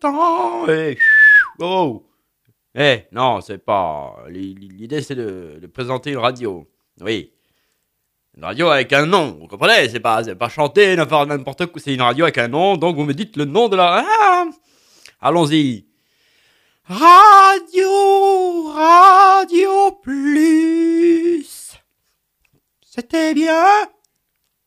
temps. Oh. Non, c'est pas. L'idée, c'est de présenter une radio. Oui. Une radio avec un nom, vous comprenez? C'est pas chanter, ne faire n'importe quoi. C'est une radio avec un nom, donc vous me dites le nom de la. Ah, allons-y. Radio Plus. C'était bien.